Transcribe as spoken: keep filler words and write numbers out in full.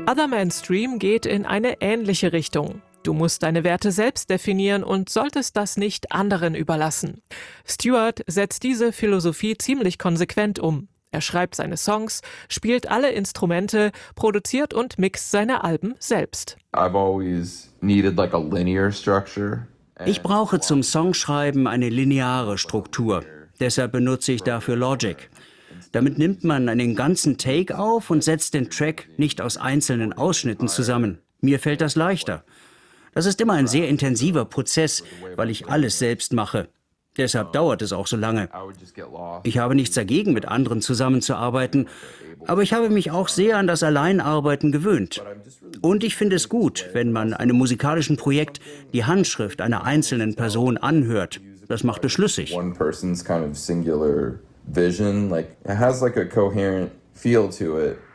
Other Man's Dream geht in eine ähnliche Richtung. Du musst deine Werte selbst definieren und solltest das nicht anderen überlassen. Stewart setzt diese Philosophie ziemlich konsequent um. Er schreibt seine Songs, spielt alle Instrumente, produziert und mixt seine Alben selbst. I've always needed like a linear structure. Ich brauche zum Songschreiben eine lineare Struktur. Deshalb benutze ich dafür Logic. Damit nimmt man einen ganzen Take auf und setzt den Track nicht aus einzelnen Ausschnitten zusammen. Mir fällt das leichter. Das ist immer ein sehr intensiver Prozess, weil ich alles selbst mache. Deshalb dauert es auch so lange. Ich habe nichts dagegen, mit anderen zusammenzuarbeiten, aber ich habe mich auch sehr an das Alleinarbeiten gewöhnt. Und ich finde es gut, wenn man einem musikalischen Projekt die Handschrift einer einzelnen Person anhört. Das macht es schlüssig. One person's kind of singular vision, like it has like a coherent feel to it.